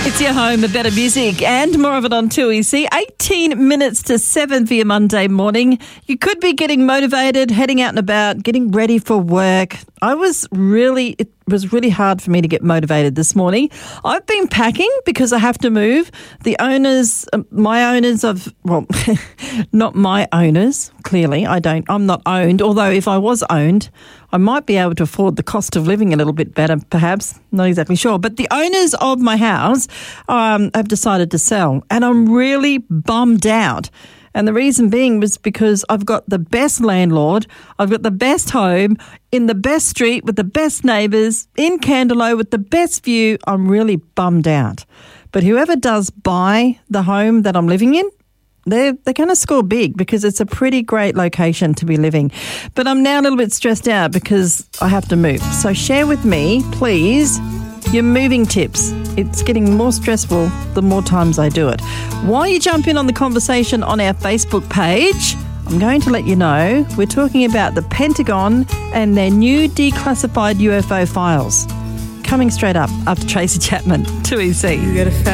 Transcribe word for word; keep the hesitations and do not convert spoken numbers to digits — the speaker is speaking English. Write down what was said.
It's your home of better music and more of it on two E C. eighteen minutes to seven for your Monday morning. You could be getting motivated, heading out and about, getting ready for work. I was really, it was really hard for me to get motivated this morning. I've been packing because I have to move. The owners, my owners of, well, not my owners, clearly. I don't, I'm not owned. Although if I was owned, I might be able to afford the cost of living a little bit better, perhaps. Not exactly sure. But the owners of my house um, have decided to sell, and I'm really bummed out. And the reason being was because I've got the best landlord, I've got the best home, in the best street with the best neighbours, in Candelo with the best view. I'm really bummed out. But whoever does buy the home that I'm living in, they're, they're going to score big because it's a pretty great location to be living. But I'm now a little bit stressed out because I have to move. So share with me, please, your moving tips. It's getting more stressful the more times I do it. While you jump in on the conversation on our Facebook page, I'm going to let you know we're talking about the Pentagon and their new declassified U F O files. Coming straight up after Tracy Chapman, two E C.